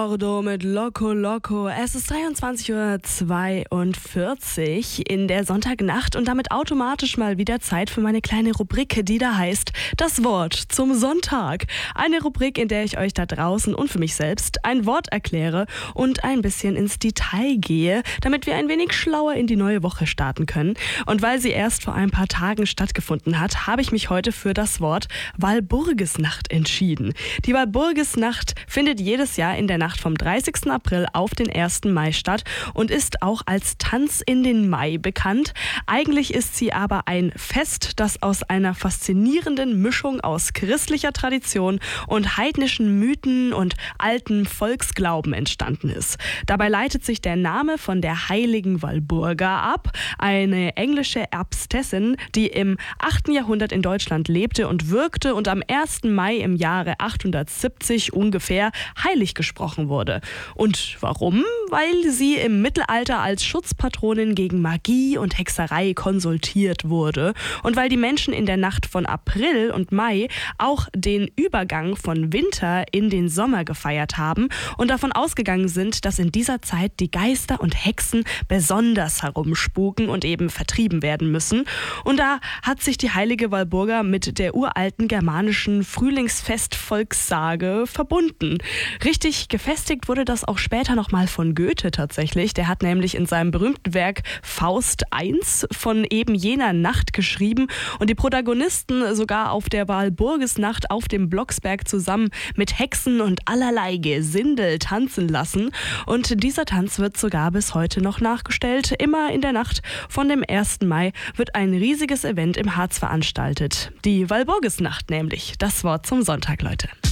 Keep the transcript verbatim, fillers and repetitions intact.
Ordo mit Loco Loco. Es ist dreiundzwanzig Uhr zweiundvierzig in der Sonntagnacht und damit automatisch mal wieder Zeit für meine kleine Rubrik, die da heißt Das Wort zum Sonntag. Eine Rubrik, in der ich euch da draußen und für mich selbst ein Wort erkläre und ein bisschen ins Detail gehe, damit wir ein wenig schlauer in die neue Woche starten können. Und weil sie erst vor ein paar Tagen stattgefunden hat, habe ich mich heute für das Wort Walpurgisnacht entschieden. Die Walpurgisnacht findet jedes Jahr in der Nacht vom dreißigsten April auf den ersten Mai statt und ist auch als Tanz in den Mai bekannt. Eigentlich ist sie aber ein Fest, das aus einer faszinierenden Mischung aus christlicher Tradition und heidnischen Mythen und alten Volksglauben entstanden ist. Dabei leitet sich der Name von der heiligen Walburga ab, eine englische Äbtissin, die im achten Jahrhundert in Deutschland lebte und wirkte und am ersten Mai im Jahre achthundertsiebzig ungefähr heilig gesprochen wurde. Und warum? Weil sie im Mittelalter als Schutzpatronin gegen Magie und Hexerei konsultiert wurde und weil die Menschen in der Nacht von April und Mai auch den Übergang von Winter in den Sommer gefeiert haben und davon ausgegangen sind, dass in dieser Zeit die Geister und Hexen besonders herumspuken und eben vertrieben werden müssen. Und da hat sich die heilige Walburga mit der uralten germanischen Frühlingsfestvolkssage verbunden. Richtig gefestigt wurde das auch später nochmal von Goethe tatsächlich. Der hat nämlich in seinem berühmten Werk Faust eins von eben jener Nacht geschrieben und die Protagonisten sogar auf der Walpurgisnacht auf dem Blocksberg zusammen mit Hexen und allerlei Gesindel tanzen lassen. Und dieser Tanz wird sogar bis heute noch nachgestellt. Immer in der Nacht von dem ersten Mai wird ein riesiges Event im Harz veranstaltet. Die Walpurgisnacht nämlich. Das Wort zum Sonntag, Leute.